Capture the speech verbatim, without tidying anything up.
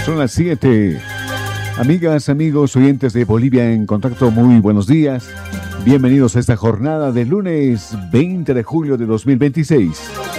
Son las siete. Amigas, amigos, oyentes de Bolivia en Contacto, muy buenos días. Bienvenidos a esta jornada de lunes veinte de julio de dos mil veintiséis.